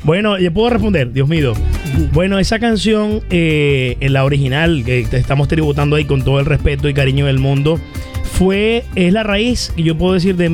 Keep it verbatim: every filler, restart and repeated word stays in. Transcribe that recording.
Bueno, yo puedo responder, Dios mío. Bueno, esa canción, eh, en la original, que estamos tributando ahí con todo el respeto y cariño del mundo, fue, es la raíz, y yo puedo decir, de